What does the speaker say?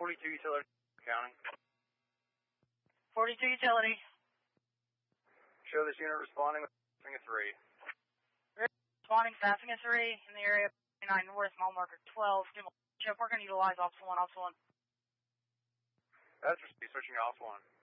42 utility, County. 42 utility. Show this unit responding with staffing of 3. Responding, staffing of 3 in the area 9 North, mile marker 12. Chip, we're going to utilize Officer 1, Officer 1. That's switching to Officer 1.